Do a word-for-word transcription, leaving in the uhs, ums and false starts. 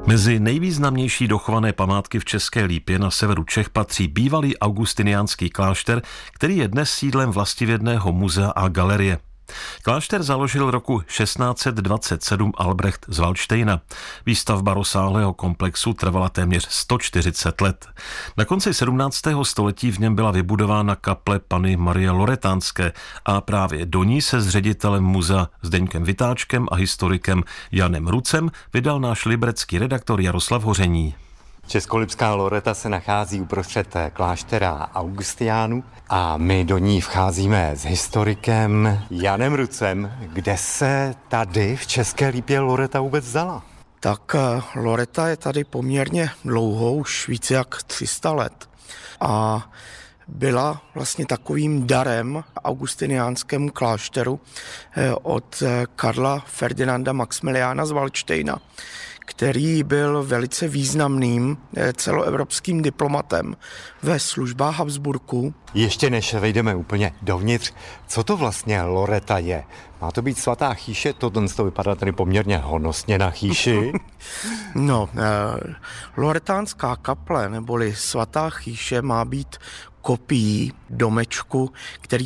Mezi nejvýznamnější dochované památky v České Lípě na severu Čech patří bývalý augustiniánský klášter, který je dnes sídlem vlastivědného muzea a galerie. Klášter založil roku šestnáct set dvacet sedm Albrecht z Valdštejna. Výstavba rozsáhlého komplexu trvala téměř sto čtyřicet let. Na konci sedmnáctého století v něm byla vybudována kaple Panny Marie Loretánské a právě do ní se s ředitelem muzea Zdeňkem Vytáčkem a historikem Janem Rucem vydal náš liberecký redaktor Jaroslav Hoření. Českolipská Loreta se nachází uprostřed kláštera Augustiniánů a my do ní vcházíme s historikem Janem Rucem. Kde se tady v České Lípě Loreta vůbec vzala? Tak Loreta je tady poměrně dlouho, už více jak tři sta let. A byla vlastně takovým darem augustiniánskému klášteru od Karla Ferdinanda Maxmiliána z Valdštejna, který byl velice významným celoevropským diplomatem ve službách Habsburků. Ještě než vejdeme úplně dovnitř, co to vlastně Loreta je? Má to být svatá chýše? To to vypadá tady poměrně honosně na chýši. No, eh, loretánská kaple neboli svatá chýše má být kopií domečku, který